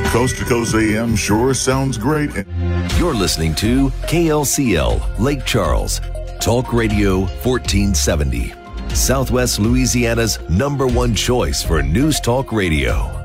Coast to Coast AM sure sounds great. You're listening to KLCL Lake Charles, Talk Radio 1470, Southwest Louisiana's #1 choice for news talk radio.